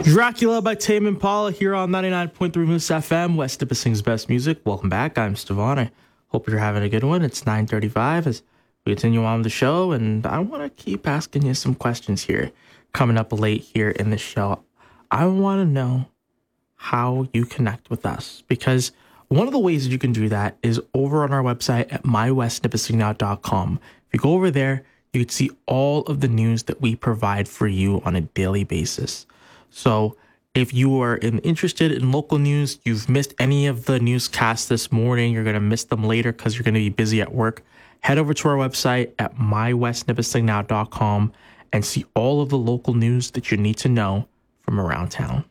Dracula by Tame Impala here on 99.3 Moose FM, West Nipissing's best music. Welcome back. I'm Stefan. I hope you're having a good one. It's 9:35 as we continue on the show, and I want to keep asking you some questions here. Coming up late here in the show, I want to know how you connect with us, because one of the ways that you can do that is over on our website at mywestnipissingnow.com. If you go over there, you can see all of the news that we provide for you on a daily basis. So if you are interested in local news, you've missed any of the newscasts this morning, you're going to miss them later because you're going to be busy at work, head over to our website at mywestnipissingnow.com and see all of the local news that you need to know from around town.